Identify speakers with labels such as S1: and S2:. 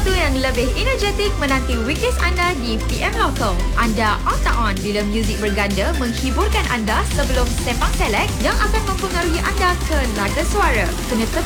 S1: sesuatu yang lebih energetik menanti weekdays anda di PM Local. Anda on tak on bila muzik berganda menghiburkan anda sebelum Sembang Select yang akan mempengaruhi anda ke laga suara. Kena